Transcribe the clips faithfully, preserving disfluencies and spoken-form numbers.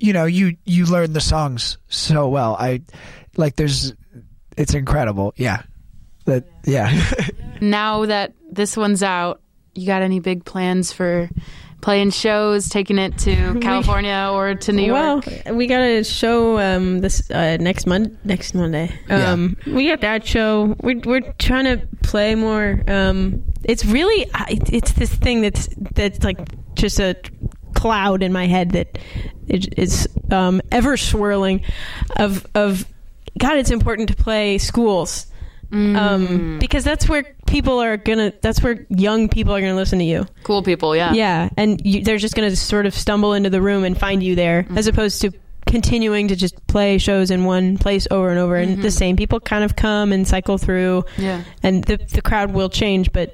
you know, you you learn the songs so well. I like there's it's incredible. Yeah. That yeah. Now that this one's out, you got any big plans for playing shows, taking it to California or to New York? Well, we got a show um, this uh, next Mon- next Monday. Um, yeah. We got that show. We're we're trying to play more. Um, it's really it's this thing that's that's like just a cloud in my head that is um, ever swirling. Of of God, it's important to play schools. Mm. Um, because that's where people are gonna that's where young people are gonna listen to you. Cool people, yeah. Yeah, and you, they're just gonna sort of stumble into the room and find you there, mm-hmm. as opposed to continuing to just play shows in one place over and over, mm-hmm. and the same people kind of come and cycle through. Yeah, and the the crowd will change, but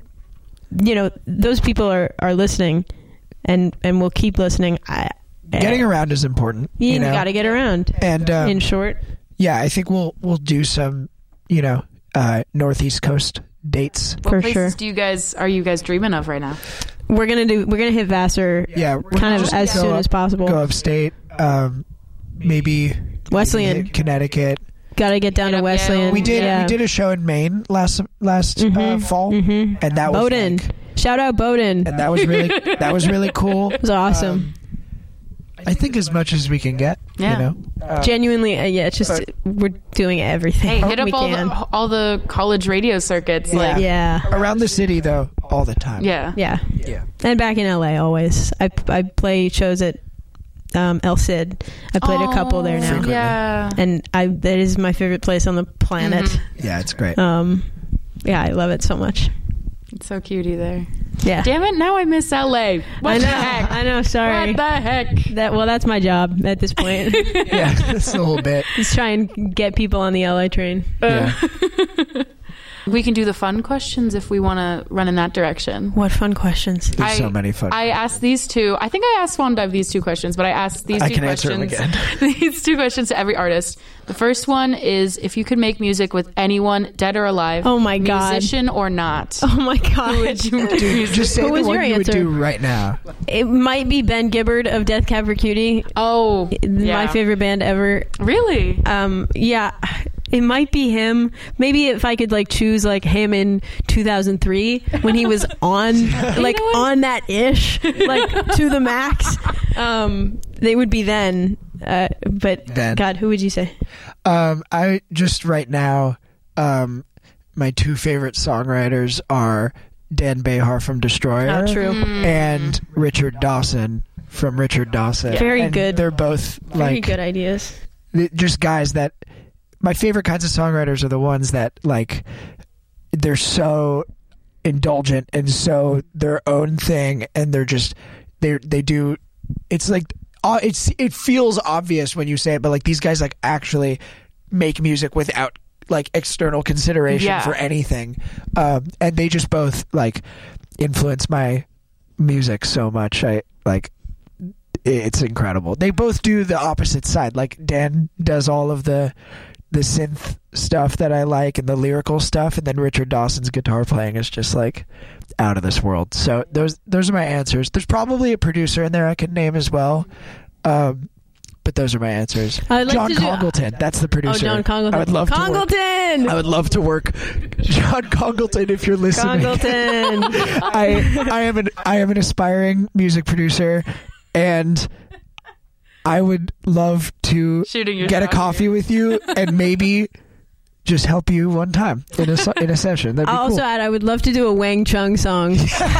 you know those people are, are listening, and and will keep listening. I, Getting uh, around is important. You, you know? got to get around. And um, in short, yeah, I think we'll we'll do some. You know, uh, Northeast Coast dates. What for places sure. do you guys are you guys dreaming of right now? We're gonna do. We're gonna hit Vassar. Yeah, kind of as soon up, as possible. Go upstate. Um, maybe Wesleyan, maybe Connecticut. Got to get down Get to Wesleyan. We did. Yeah. We did a show in Maine last last mm-hmm. uh, fall, mm-hmm. and that was Bowdoin. like, Shout out Bowdoin. And that was really that was really cool. It was awesome. Um, I think as much as we can get, yeah. you know. Um, Genuinely, uh, yeah, it's just, but, we're doing everything. Hey, hit up we all can. the, all the college radio circuits. Yeah. Like, yeah. Around the city, though, all the time. Yeah. Yeah. Yeah. And back in L A always. I, I play shows at um, El Cid. I played oh, a couple there now. Frequently. Yeah. And I that is my favorite place on the planet. Mm-hmm. Yeah, it's great. Um, yeah, I love it so much. It's so cutie there. Yeah. Damn it, now I miss L A. What I know, the heck? I know, sorry. What the heck? That well, that's my job at this point. Yeah, that's a little bit. Just try and get people on the L A train. Yeah. We can do the fun questions if we want to run in that direction. What fun questions? There's I, so many fun I asked these two. I think I asked Swan Dive these two questions, but I asked these I two can answer them questions. again. These two questions to every artist. The first one is if you could make music with anyone, dead or alive. Oh my God. Musician or not. Oh my God. Who would you Dude, just say Who the was one your you answer? would do right now. It might be Ben Gibbard of Death Cab for Cutie. Oh, yeah. My favorite band ever. Really? Um, yeah, it might be him. Maybe if I could like choose like him in two thousand three when he was on like know what? on that ish like to the max. Um, they would be then. Uh, but Then. God, who would you say? Um, I just right now, um, my two favorite songwriters are Dan Behar from Destroyer. How true. Mm. And Richard Dawson from Richard Dawson. Yeah. Very And good. They're both Very like good ideas. th- just guys that my favorite kinds of songwriters are the ones that like they're so indulgent and so their own thing, and they're just they they do. It's like uh, it's it feels obvious when you say it, but like these guys like actually make music without like external consideration Yeah. for anything, um, and they just both like influence my music so much. I like. It's incredible. They both do the opposite side. Like Dan does all of the the synth stuff that I like and the lyrical stuff, and then Richard Dawson's guitar playing is just like out of this world. So those those are my answers. There's probably a producer in there I could name as well, um, but those are my answers. I'd like John to do- Congleton, that's the producer. Oh, John Congleton. I would love Congleton! to work. I would love to work. John Congleton, if you're listening. Congleton. I I am an I am an aspiring music producer. And I would love to Shooting your get a shot coffee here. with you and maybe just help you one time in a, in a session. That'd be I'll also cool. add, I would love to do a Wang Chung song.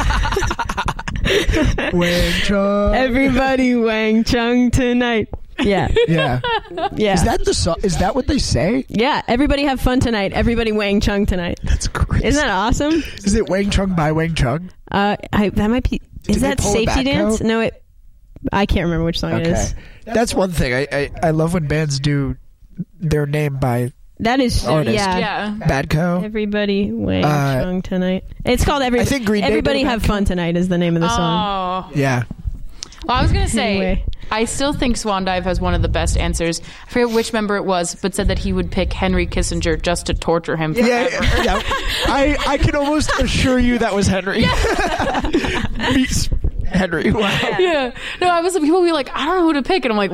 Wang Chung. Everybody Wang Chung tonight. Yeah. Yeah. Yeah. Is that the song? Is that what they say? Yeah. Everybody have fun tonight. Everybody Wang Chung tonight. That's great. Isn't that awesome? Is it Wang Chung by Wang Chung? Uh, I, that might be. Is Did they that pull a Safety back Dance? coat? No, it. I can't remember which song it Okay. is. That's one thing. I, I, I love when bands do their name by That is. Artist. Yeah. Yeah. Badco. Everybody Wang Uh, Chung tonight. It's called Every, I think Green Day Everybody did Have Badco. Fun Tonight is the name of the song. Oh. Yeah. Well, I was going to say, Anyway. I still think Swan Dive has one of the best answers. I forget which member it was, but said that he would pick Henry Kissinger just to torture him forever. Yeah, yeah, yeah. I, I can almost assure you that was Henry. Meets Henry. Wow. Yeah. No, I was. People would be like, I don't know who to pick, and I'm like,